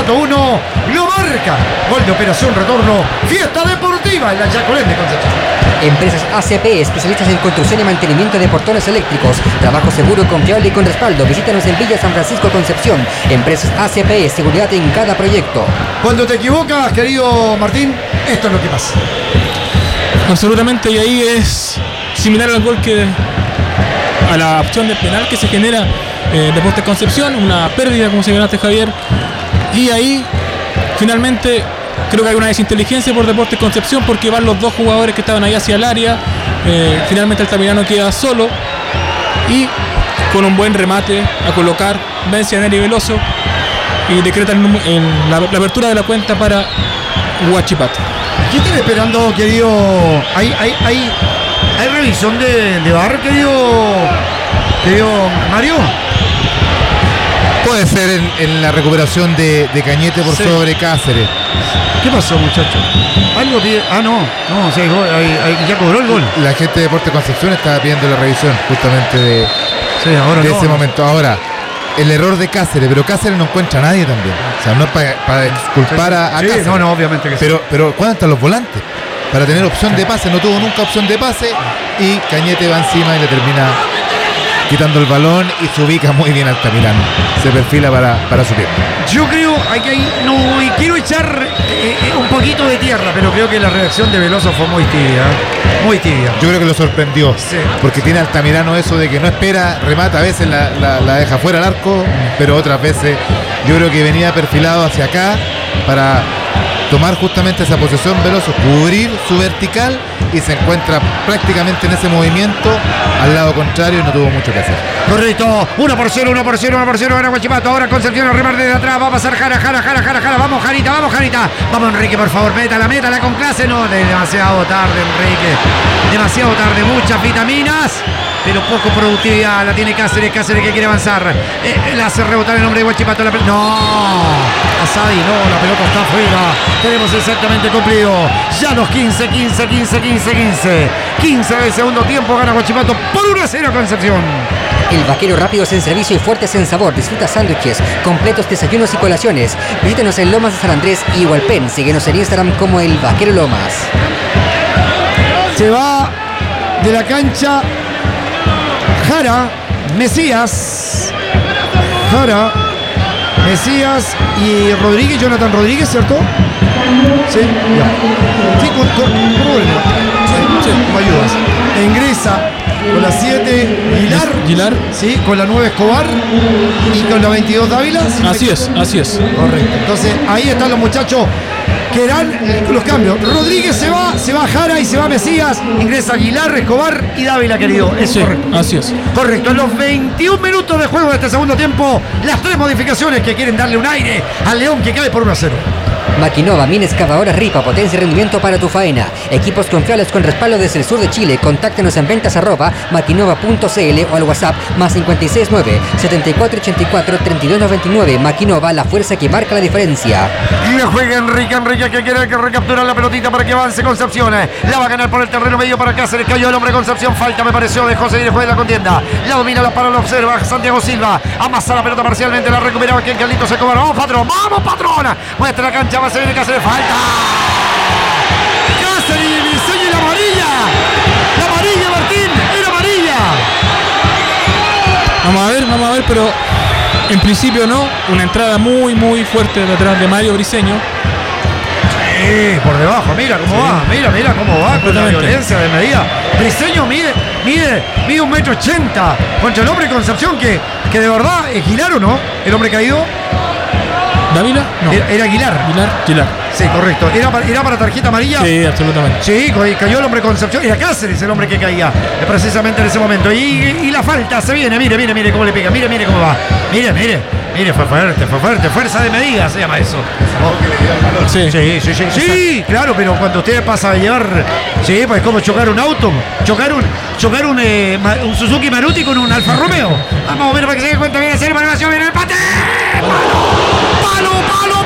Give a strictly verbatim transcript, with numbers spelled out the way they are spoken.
minuto uno, lo marca. Gol de Operación Retorno, Fiesta Deportiva en la Yacolén de Concepción. Empresas A C P, especialistas en construcción y mantenimiento de portones eléctricos. Trabajo seguro, confiable y con respaldo. Visítanos en Villa San Francisco, Concepción. Empresas A C P, seguridad en cada proyecto. Cuando te equivocas, querido Martín, esto es lo que pasa. Absolutamente, y ahí es similar al gol que a la opción de penal que se genera eh, Deportes Concepción, una pérdida, como señalaste, Javier, y ahí finalmente creo que hay una desinteligencia por Deportes Concepción porque van los dos jugadores que estaban ahí hacia el área. Eh, finalmente Altamirano queda solo y con un buen remate a colocar vence a Neri Veloso y decreta el, el, la, la apertura de la cuenta para Huachipato. ¿Qué están esperando, querido? ¿Hay, hay, hay, hay revisión de, de V A R, querido, querido Mario? Puede ser en, en la recuperación de, de Cañete por sí. sobre Cáceres. ¿Qué pasó, muchachos? Algo pide... Ah, no, no, o sea, hay, hay, ya cobró el gol. La gente de Deportes Concepción estaba pidiendo la revisión justamente de, sí, ahora de no, ese no. momento. Ahora, el error de Cáceres, pero Cáceres no encuentra a nadie también. O sea, no es para, para disculpar a, a sí, Cáceres. No, no, obviamente que pero, sí. Pero, ¿cuándo están los volantes? Para tener opción de pase, no tuvo nunca opción de pase y Cañete va encima y le termina quitando el balón y se ubica muy bien Altamirano. Se perfila para, para subir. Yo creo, hay que no y quiero echar eh, un poquito de tierra, pero creo que la reacción de Veloso fue muy tibia, muy tibia. Yo creo que lo sorprendió, sí. porque tiene Altamirano eso de que no espera, remata, a veces la, la, la deja fuera al arco, pero otras veces yo creo que venía perfilado hacia acá para tomar justamente esa posesión Veloso, cubrir su vertical y se encuentra prácticamente en ese movimiento al lado contrario y no tuvo mucho que hacer. Correcto, uno por cero, uno por cero, uno por cero, gana Huachipato, ahora Concepción a remar desde atrás, va a pasar Jara, Jara, Jara, Jara, Jara, vamos Jarita, vamos Jarita, vamos Enrique, por favor, métala, métala con clase, no, demasiado tarde Enrique, demasiado tarde, muchas vitaminas, pero poco productividad, la tiene Cáceres, Cáceres que quiere avanzar, eh, la hace rebotar el nombre de Huachipato, la no, Asadi, no, la pelota está afuera, tenemos exactamente cumplido, ya los quince, quince, quince, quince, quince, quince del segundo tiempo, gana Huachipato por uno a cero Concepción. El Vaquero, rápidos en servicio y fuertes en sabor. Disfruta sándwiches, completos desayunos y colaciones. Visítanos en Lomas de San Andrés y Hualpén. Síguenos en Instagram como El Vaquero Lomas. Se va de la cancha Jara, Mesías, Jara, Mesías y Rodríguez, Jonathan Rodríguez, ¿cierto? Sí, ya. Sí, con, con, con problema. Sí, sí, me ayudas. E ingresa con la siete Gilar, Gilar, sí, con la nueve Escobar y con la veintidós Dávila. ¿Sí? Así es, así es. Correcto. Entonces ahí están los muchachos que eran los cambios. Rodríguez se va, se va Jara y se va Mesías. Ingresa Aguilar, Escobar y Dávila, querido. Es sí, correcto. Así es. Correcto. En los veintiún minutos de juego de este segundo tiempo, las tres modificaciones que quieren darle un aire al León que cae por uno a cero. Maquinova, mina excavadora Ripa, potencia y rendimiento para tu faena. Equipos confiables con respaldo desde el sur de Chile. Contáctenos en ventas arroba maquinova punto cl o al WhatsApp más cinco seis nueve, siete cuatro ocho cuatro, tres dos nueve nueve. Maquinova, la fuerza que marca la diferencia. Y le juega Enrique, Enrique que quiere que recapturar la pelotita para que avance Concepción. La va a ganar por el terreno medio para Cáceres. Cayó el hombre Concepción. Falta me pareció de José y después de la contienda. La domina, la para, la observa Santiago Silva. Amasa la pelota parcialmente. La recuperaba aquí en Carlitos Escobar. Vamos, patrón. Vamos, patrona. Muestra la cancha. Va a seguir Cáceres. Falta. Cáceres y Briseño y la amarilla. La amarilla, Martín. Era amarilla. Vamos a ver, vamos a ver, pero en principio no. Una entrada muy, muy fuerte detrás de Mario Briseño. Sí, por debajo, mira cómo sí. va, mira, mira cómo va con la violencia de medida. Briseño mide, mide, mide un metro ochenta contra el hombre Concepción que, que de verdad es Gilar, ¿o no? El hombre caído. ¿Dávila? No. Era, era Aguilar. Aguilar, Aguilar. Sí, correcto. ¿Era para, ¿Era para tarjeta amarilla? Sí, absolutamente. Sí, cayó el hombre Concepción. Era Cáceres el hombre que caía precisamente en ese momento. Y, y la falta se viene. Mire, mire, mire cómo le pega. Mire, mire cómo va. Mire, mire. Mire, fue fuerte, fue fuerte. Fuerza de medida se llama eso. Oh. Sí, sí, sí, sí. Sí, claro, pero cuando usted pasa a llevar... Sí, pues como chocar un auto. Chocar un, chocar un, eh, un Suzuki Maruti con un Alfa Romeo. Vamos a ver para que se dé cuenta. Viene a ser para viene el empate. ¡Palo! ¡Palo, palo!